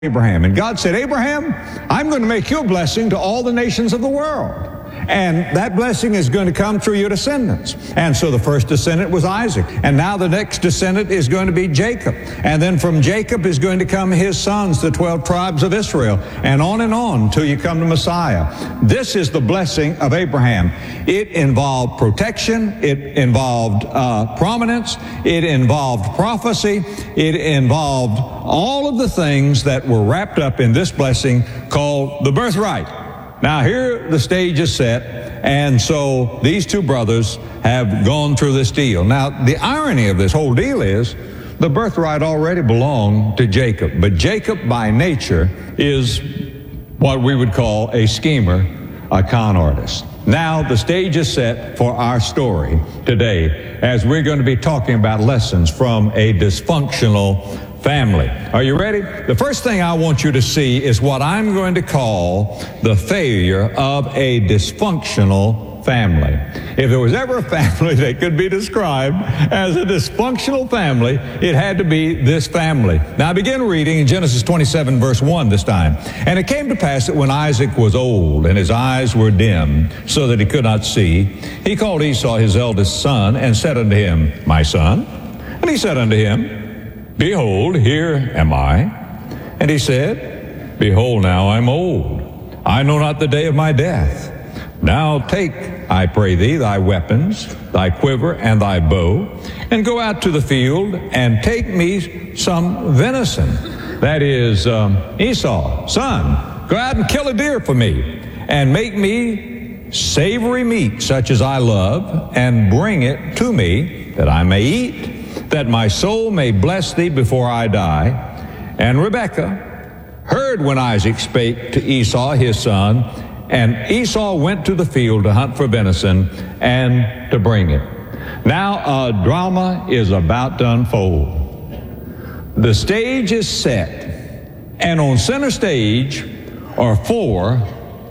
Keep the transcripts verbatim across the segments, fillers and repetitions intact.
Abraham. And God said, Abraham, I'm going to make you a blessing to all the nations of the world. And that blessing is going to come through your descendants. And so the first descendant was Isaac. And now the next descendant is going to be Jacob. And then from Jacob is going to come his sons, the twelve tribes of Israel. And on and on until you come to Messiah. This is the blessing of Abraham. It involved protection. It involved uh, prominence. It involved prophecy. It involved all of the things that were wrapped up in this blessing called the birthright. Now here the stage is set, and so these two brothers have gone through this deal. Now the irony of this whole deal is the birthright already belonged to Jacob, but Jacob by nature is what we would call a schemer, a con artist. Now the stage is set for our story today as we're going to be talking about lessons from a dysfunctional family. Are you ready? The first thing I want you to see is what I'm going to call the failure of a dysfunctional family. If there was ever a family that could be described as a dysfunctional family, it had to be this family. Now I begin reading in Genesis twenty-seven verse one this time. And it came to pass that when Isaac was old and his eyes were dim so that he could not see, he called Esau his eldest son and said unto him, My son? And he said unto him, Behold, here am I. And he said, Behold, now I'm old. I know not the day of my death. Now take, I pray thee, thy weapons, thy quiver, and thy bow, and go out to the field, and take me some venison. That is, um, Esau, son, go out and kill a deer for me, and make me savory meat, such as I love, and bring it to me, that I may eat, that my soul may bless thee before I die. And Rebekah heard when Isaac spake to Esau his son, and Esau went to the field to hunt for venison and to bring it. Now a drama is about to unfold. The stage is set, and on center stage are four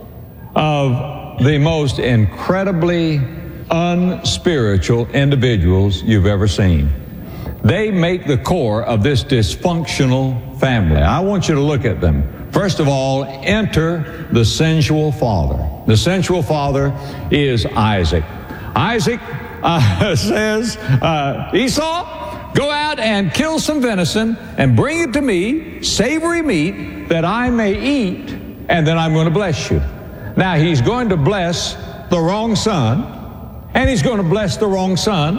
of the most incredibly unspiritual individuals you've ever seen. They make the core of this dysfunctional family. I want you to look at them. First of all, enter the sensual father. The sensual father is Isaac. Isaac uh, says, uh, Esau, go out and kill some venison and bring it to me, savory meat, that I may eat, and then I'm going to bless you. Now, he's going to bless the wrong son, and he's going to bless the wrong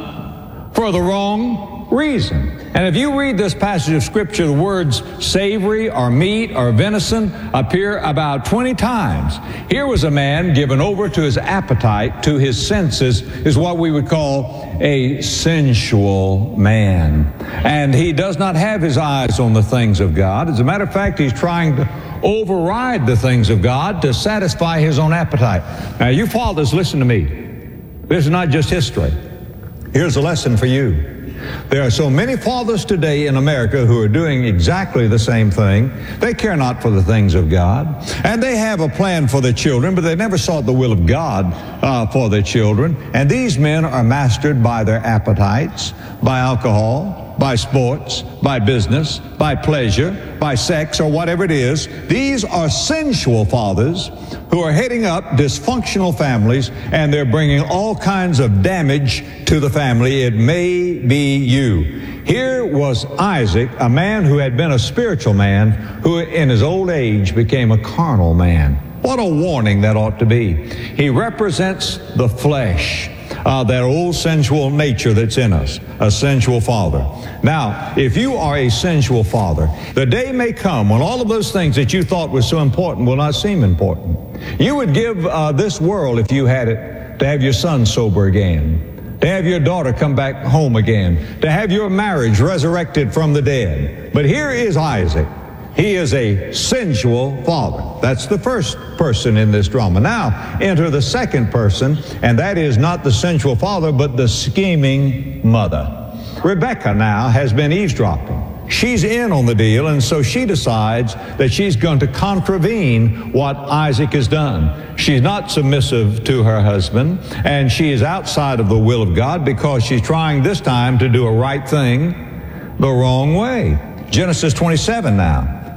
son for the wrong reason. And if you read this passage of Scripture, the words savory or meat or venison appear about twenty times. Here was a man given over to his appetite, to his senses, is what we would call a sensual man. And he does not have his eyes on the things of God. As a matter of fact, he's trying to override the things of God to satisfy his own appetite. Now, you fathers, listen to me. This is not just history. Here's a lesson for you. There are so many fathers today in America who are doing exactly the same thing. They care not for the things of God. And they have a plan for their children, but they never sought the will of God uh, for their children. And these men are mastered by their appetites, by alcohol, by sports, by business, by pleasure, by sex, or whatever it is. These are sensual fathers who are heading up dysfunctional families, and they're bringing all kinds of damage to the family. It may be you. Here was Isaac, a man who had been a spiritual man, who in his old age became a carnal man. What a warning that ought to be. He represents the flesh. Uh, that old sensual nature that's in us, a sensual father. Now, if you are a sensual father, the day may come when all of those things that you thought were so important will not seem important. You would give uh, this world, if you had it, to have your son sober again, to have your daughter come back home again, to have your marriage resurrected from the dead. But here is Isaac. He is a sensual father. That's the first person in this drama. Now, enter the second person, and that is not the sensual father, but the scheming mother. Rebekah now has been eavesdropping. She's in on the deal, and so she decides that she's going to contravene what Isaac has done. She's not submissive to her husband, and she is outside of the will of God because she's trying this time to do a right thing the wrong way. Genesis twenty-seven now.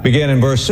begin in verse